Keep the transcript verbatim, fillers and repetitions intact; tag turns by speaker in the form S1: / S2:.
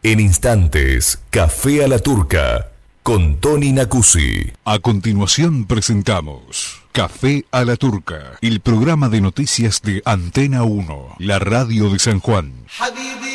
S1: En instantes, Café a la Turca, con Tony Nacuzzi.
S2: A continuación presentamos Café a la Turca, el programa de noticias de Antena uno, la radio de San Juan.